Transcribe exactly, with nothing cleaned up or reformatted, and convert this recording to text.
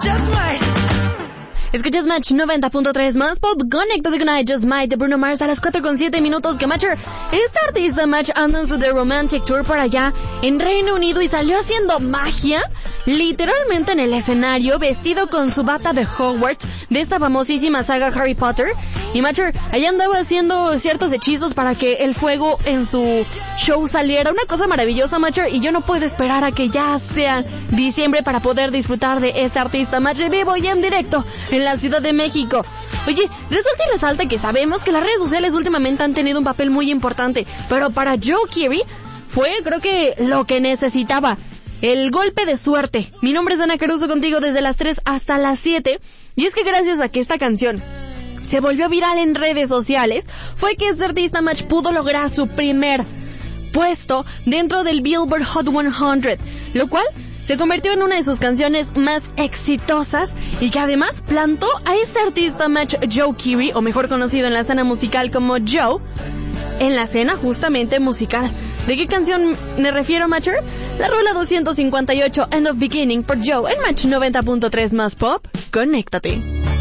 just might. Escuchas Match noventa punto tres más pop, Connected con I Just Might de Bruno Mars a las cuatro con siete minutos. Que Matcher, este artista Match anda en su The Romantic Tour por allá en Reino Unido y salió haciendo magia literalmente en el escenario, vestido con su bata de Hogwarts de esta famosísima saga Harry Potter. Y Matcher, allá andaba haciendo ciertos hechizos para que el fuego en su show saliera. Una cosa maravillosa, Matcher, y yo no puedo esperar a que ya sea diciembre para poder disfrutar de este artista Match vivo y en directo en la Ciudad de México. Oye, resulta y resalta que sabemos que las redes sociales últimamente han tenido un papel muy importante, pero para Joe Keery fue, creo que, lo que necesitaba. El golpe de suerte. Mi nombre es Ana Caruso, contigo desde las tres hasta las siete. Y es que gracias a que esta canción se volvió viral en redes sociales, fue que este artista Match pudo lograr su primer puesto dentro del Billboard Hot cien, lo cual se convirtió en una de sus canciones más exitosas y que además plantó a este artista Match Joe Keery, o mejor conocido en la escena musical como Joe, en la escena justamente musical. ¿De qué canción me refiero, Matcher? La rola doscientos cincuenta y ocho, End of Beginning, por Joe en Match noventa punto tres más pop. Conéctate.